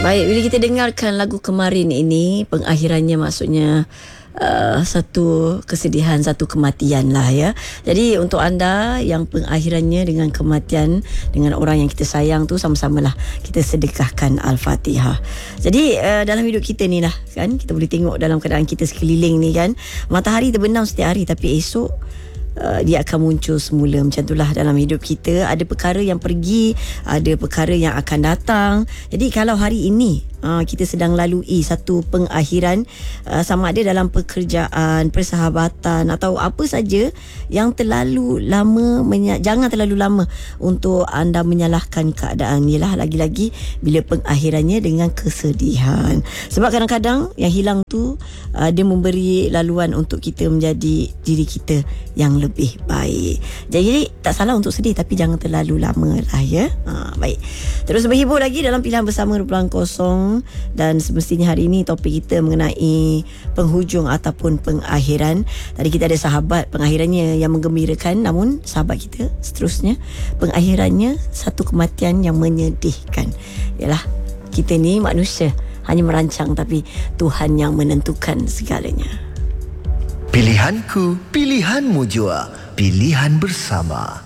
Baik, bila kita dengarkan lagu kemarin ini, pengakhirannya maksudnya satu kesedihan, satu kematian lah ya. Jadi untuk anda yang pengakhirannya dengan kematian, dengan orang yang kita sayang tu, sama-samalah kita sedekahkan Al-Fatihah. Jadi dalam hidup kita ni lah kan, kita boleh tengok dalam keadaan kita sekeliling ni kan, matahari terbenam setiap hari, tapi esok dia akan muncul semula. Macam itulah dalam hidup kita, ada perkara yang pergi, ada perkara yang akan datang. Jadi kalau hari ini kita sedang lalui satu pengakhiran, sama ada dalam pekerjaan, persahabatan atau apa saja yang terlalu lama, jangan terlalu lama untuk anda menyalahkan keadaan. Ialah lagi-lagi bila pengakhirannya dengan kesedihan. Sebab kadang-kadang yang hilang tu dia memberi laluan untuk kita menjadi diri kita yang lebih baik. Jadi tak salah untuk sedih, tapi jangan terlalu lama lah ya. Baik, terus berhibur lagi dalam Pilihan Bersama 2.0. Dan semestinya hari ini topik kita mengenai penghujung ataupun pengakhiran. Tadi kita ada sahabat pengakhirannya yang menggembirakan, namun sahabat kita seterusnya pengakhirannya satu kematian yang menyedihkan. Yalah, kita ni manusia hanya merancang, tapi Tuhan yang menentukan segalanya. Pilihanku, pilihanmu jua. Pilihan Bersama.